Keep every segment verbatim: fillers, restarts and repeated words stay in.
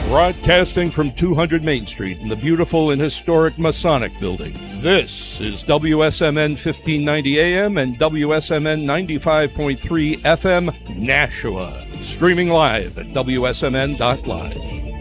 Broadcasting from two hundred Main Street in the beautiful and historic Masonic Building, this is W S M N fifteen ninety A M and W S M N ninety-five point three F M, Nashua. Streaming live at W S M N dot live.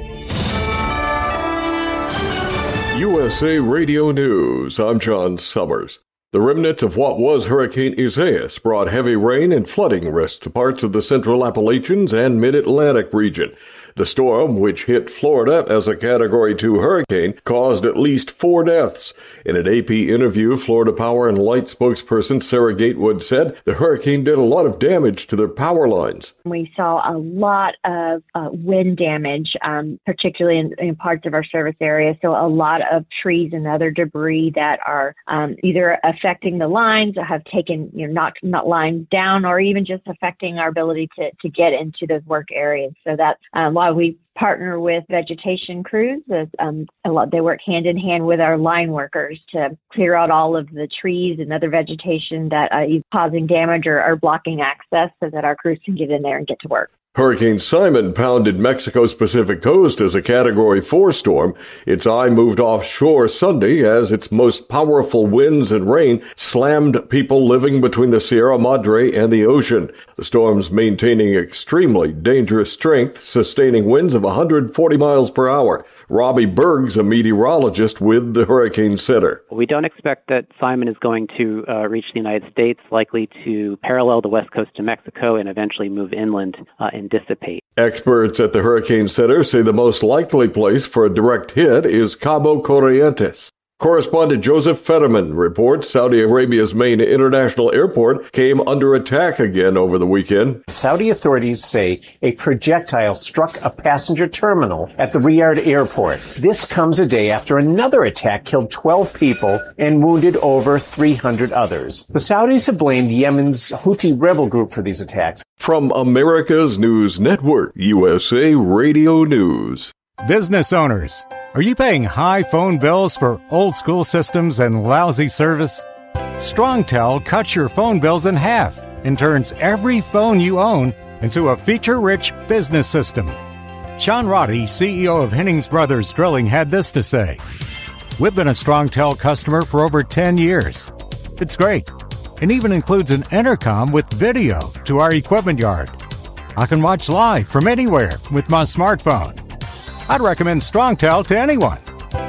U S A Radio News, I'm John Summers. The remnant of what was Hurricane Isaias brought heavy rain and flooding risk to parts of the Central Appalachians and Mid-Atlantic region. The storm, which hit Florida as a Category two hurricane, caused at least four deaths. In an A P interview, Florida Power and Light spokesperson Sarah Gatewood said the hurricane did a lot of damage to their power lines. We saw a lot of uh, wind damage, um, particularly in, in parts of our service area. So a lot of trees and other debris that are um, either affecting the lines or have taken, you know, knocked not lines down, or even just affecting our ability to, to get into those work areas. So that's um, why we partner with vegetation crews. Um, a lot, they work hand in hand with our line workers to clear out all of the trees and other vegetation that uh, is causing damage or, or blocking access so that our crews can get in there and get to work. Hurricane Simon pounded Mexico's Pacific coast as a Category four storm. Its eye moved offshore Sunday as its most powerful winds and rain slammed people living between the Sierra Madre and the ocean. The storm's maintaining extremely dangerous strength, sustaining winds of one hundred forty miles per hour. Robbie Berg's a meteorologist with the Hurricane Center. We don't expect that Simon is going to uh, reach the United States, likely to parallel the west coast of Mexico and eventually move inland uh, and dissipate. Experts at the Hurricane Center say the most likely place for a direct hit is Cabo Corrientes. Correspondent Joseph Fetterman reports Saudi Arabia's main international airport came under attack again over the weekend. Saudi authorities say a projectile struck a passenger terminal at the Riyadh airport. This comes a day after another attack killed twelve people and wounded over three hundred others. The Saudis have blamed Yemen's Houthi rebel group for these attacks. From America's News Network, U S A Radio News. Business owners, are you paying high phone bills for old school systems and lousy service? StrongTel cuts your phone bills in half and turns every phone you own into a feature-rich business system. Sean Roddy, C E O of Hennings Brothers Drilling, had this to say. We've been a StrongTel customer for over ten years. It's great. It even includes an intercom with video to our equipment yard. I can watch live from anywhere with my smartphone. I'd recommend StrongTel to anyone.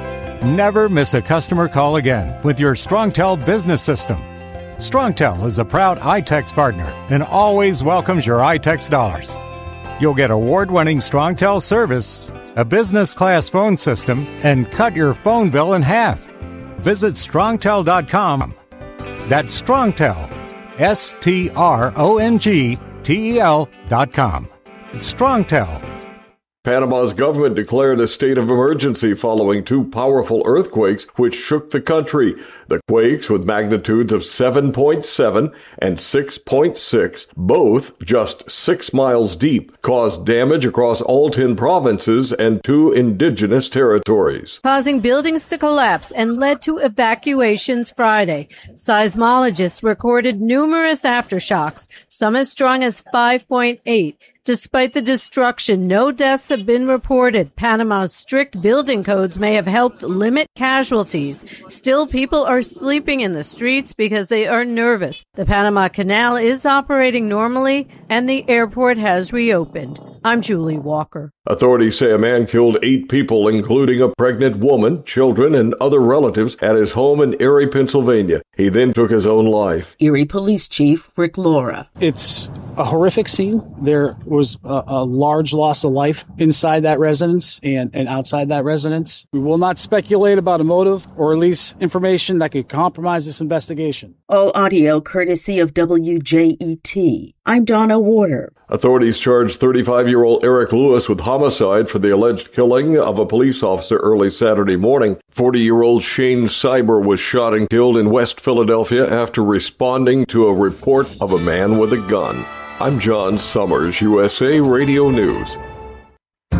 Never miss a customer call again with your StrongTel business system. StrongTel is a proud iTex partner and always welcomes your iTex dollars. You'll get award-winning StrongTel service, a business-class phone system, and cut your phone bill in half. Visit strongtel dot com. That's StrongTel, S T R O N G T E L dot com. It's StrongTel. Panama's government declared a state of emergency following two powerful earthquakes which shook the country. The quakes, with magnitudes of seven point seven and six point six, both just six miles deep, caused damage across all ten provinces and two indigenous territories, causing buildings to collapse and led to evacuations Friday. Seismologists recorded numerous aftershocks, some as strong as five point eight. Despite the destruction, no deaths have been reported. Panama's strict building codes may have helped limit casualties. Still, people are sleeping in the streets because they are nervous. The Panama Canal is operating normally, and the airport has reopened. I'm Julie Walker. Authorities say a man killed eight people, including a pregnant woman, children, and other relatives at his home in Erie, Pennsylvania. He then took his own life. Erie Police Chief Rick Laura. It's a horrific scene. There was a, a large loss of life inside that residence and, and outside that residence. We will not speculate about a motive or release information that could compromise this investigation. All audio courtesy of W J E T. I'm Donna Warder. Authorities charged thirty-five-year-old Eric Lewis with homicide for the alleged killing of a police officer early Saturday morning. forty-year-old Shane Cyber was shot and killed in West Philadelphia after responding to a report of a man with a gun. I'm John Summers, U S A Radio News.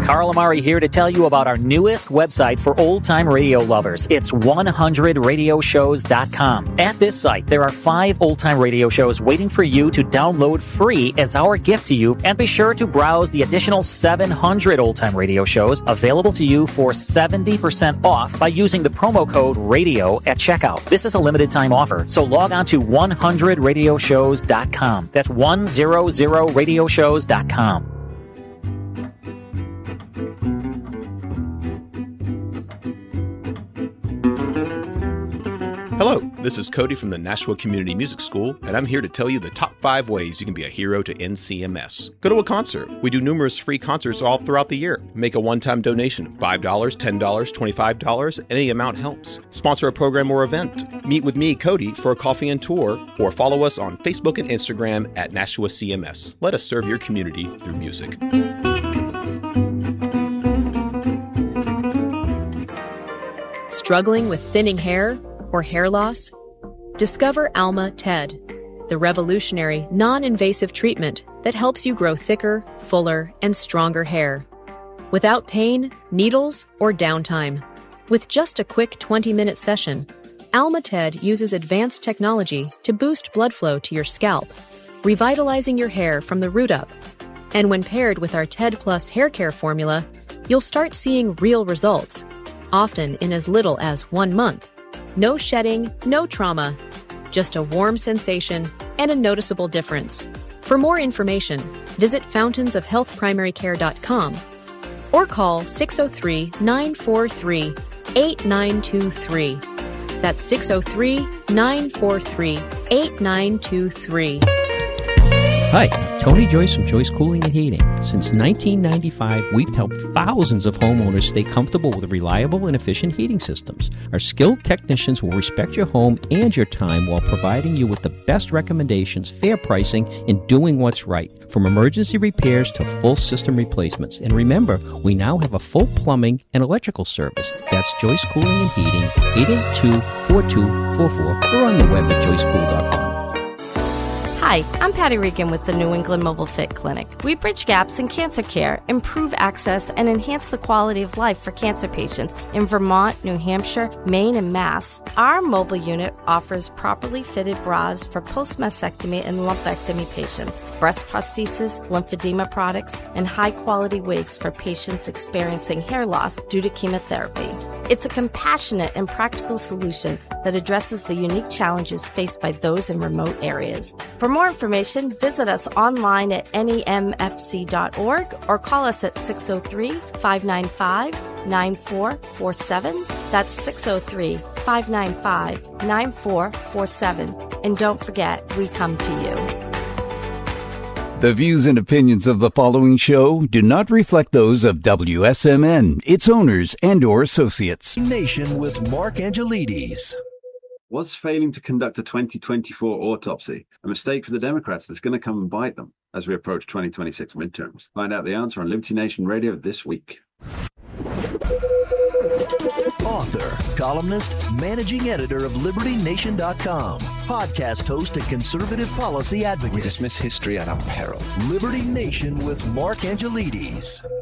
Carl Amari here to tell you about our newest website for old-time radio lovers. It's one hundred radio shows dot com. At this site, there are five old-time radio shows waiting for you to download free as our gift to you, and be sure to browse the additional seven hundred old-time radio shows available to you for seventy percent off by using the promo code RADIO at checkout. This is a limited-time offer, so log on to one hundred radio shows dot com. That's one hundred radio shows dot com. Hello, this is Cody from the Nashua Community Music School, and I'm here to tell you the top five ways you can be a hero to N C M S. Go to a concert. We do numerous free concerts all throughout the year. Make a one-time donation, five dollars, ten dollars, twenty-five dollars, any amount helps. Sponsor a program or event. Meet with me, Cody, for a coffee and tour, or follow us on Facebook and Instagram at Nashua C M S. Let us serve your community through music. Struggling with thinning hair or hair loss? Discover Alma Ted, the revolutionary, non-invasive treatment that helps you grow thicker, fuller, and stronger hair. Without pain, needles, or downtime. With just a quick twenty-minute session, Alma Ted uses advanced technology to boost blood flow to your scalp, revitalizing your hair from the root up. And when paired with our Ted Plus hair care formula, you'll start seeing real results, often in as little as one month. No shedding, no trauma, just a warm sensation and a noticeable difference. For more information, visit fountains of health primary care dot com or call six oh three, nine four three, eight nine two three. That's six oh three, nine four three, eight nine two three. Hi, Tony Joyce from Joyce Cooling and Heating. Since nineteen ninety-five, we've helped thousands of homeowners stay comfortable with reliable and efficient heating systems. Our skilled technicians will respect your home and your time while providing you with the best recommendations, fair pricing, and doing what's right. From emergency repairs to full system replacements. And remember, we now have a full plumbing and electrical service. That's Joyce Cooling and Heating, eight eight two, four two four four, or on the web at joyce cool dot com. Hi, I'm Patty Regan with the New England Mobile Fit Clinic. We bridge gaps in cancer care, improve access, and enhance the quality of life for cancer patients in Vermont, New Hampshire, Maine, and Mass. Our mobile unit offers properly fitted bras for post-mastectomy and lumpectomy patients, breast prosthesis, lymphedema products, and high-quality wigs for patients experiencing hair loss due to chemotherapy. It's a compassionate and practical solution that addresses the unique challenges faced by those in remote areas. For more information, visit us online at N E M F C dot org or call us at six oh three, five nine five, nine four four seven. That's six oh three, five nine five, nine four four seven. And don't forget, we come to you. The views and opinions of the following show do not reflect those of W S M N, its owners, and or associates. Nation with Mark Angelides. Was failing to conduct a twenty twenty-four autopsy a mistake for the Democrats that's going to come and bite them as we approach twenty twenty-six midterms? Find out the answer on Liberty Nation Radio this week. Author, columnist, managing editor of Liberty Nation dot com, podcast host and conservative policy advocate. We dismiss history at our peril. Liberty Nation with Mark Angelides.